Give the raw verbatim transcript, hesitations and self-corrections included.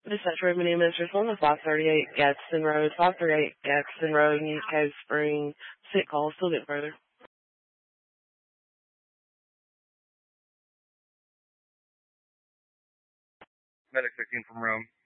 Dispatcher, my name is Ursula, five thirty-eight Gadsden Road, five thirty-eight Gadsden Road, New Cave Spring. Sick call, still get further. Medic fifteen from Rome.